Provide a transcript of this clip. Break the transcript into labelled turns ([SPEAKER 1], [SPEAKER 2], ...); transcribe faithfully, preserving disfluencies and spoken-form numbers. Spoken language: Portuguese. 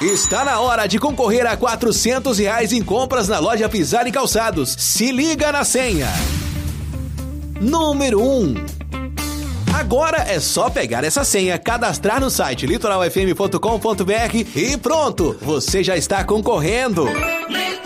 [SPEAKER 1] Está na hora de concorrer a quatrocentos reais em compras na loja Pisar e Calçados. Se liga na senha. Número um. Agora é só pegar essa senha, cadastrar no site litoral f m ponto com ponto b r e pronto, você já está concorrendo.